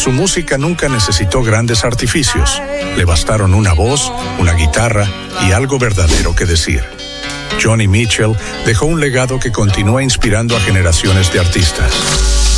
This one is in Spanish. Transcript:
Su música nunca necesitó grandes artificios. Le bastaron una voz, una guitarra y algo verdadero que decir. Joni Mitchell dejó un legado que continúa inspirando a generaciones de artistas.